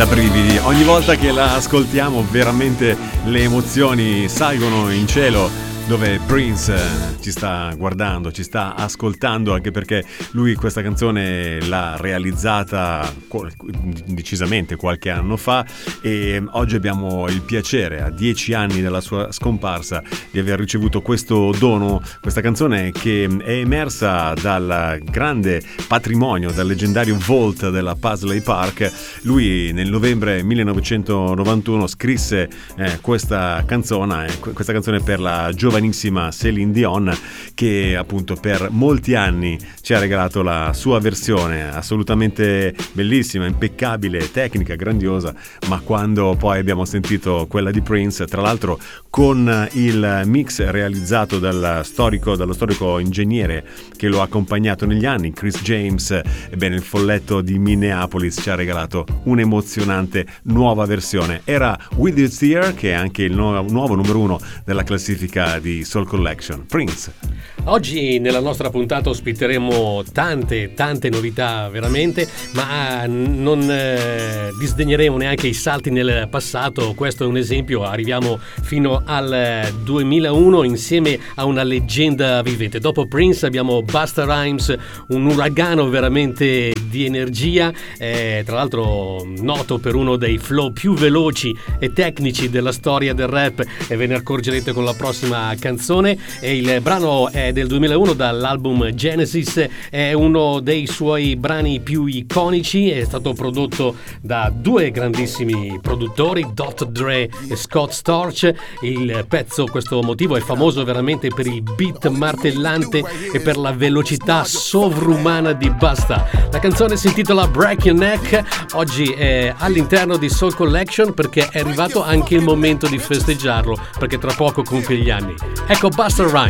da brividi. Ogni volta che la ascoltiamo veramente le emozioni salgono in cielo, dove Prince ci sta guardando, ci sta ascoltando, anche perché lui questa canzone l'ha realizzata decisamente qualche anno fa, e oggi abbiamo il piacere, a 10 anni dalla sua scomparsa, di aver ricevuto questo dono, questa canzone che è emersa dal grande patrimonio, dal leggendario vault della Paisley Park. Lui nel novembre 1991 scrisse questa canzone per la giovanissima Céline Dion, che appunto per molti anni ci ha regalato la sua versione assolutamente bellissima, impeccabile, tecnica, grandiosa. Ma quando poi abbiamo sentito quella di Prince, tra l'altro con il mix realizzato dallo storico ingegnere che lo ha accompagnato negli anni, Chris James, ebbene il folletto di Minneapolis ci ha regalato un'emozionante nuova versione. Era With This Year, che è anche il nuovo numero 1 della classifica di Soul Collection. Prince. Oggi nella nostra puntata ospiteremo tante novità veramente, ma non disdegneremo neanche i salti nel passato. Questo è un esempio. Arriviamo fino al 2001 insieme a una leggenda vivente. Dopo Prince abbiamo Busta Rhymes, un uragano veramente di energia, tra l'altro noto per uno dei flow più veloci e tecnici della storia del rap, e ve ne accorgerete con la prossima canzone. E il brano è del 2001 dall'album Genesis, è uno dei suoi brani più iconici, è stato prodotto da due grandissimi produttori, Dr. Dre e Scott Storch. Il pezzo, questo motivo, è famoso veramente per il beat martellante e per la velocità sovrumana di Busta. La canzone si intitola Break Your Neck, oggi è all'interno di Soul Collection perché è arrivato anche il momento di festeggiarlo, perché tra poco compie gli anni. Ecco Busta Rhymes.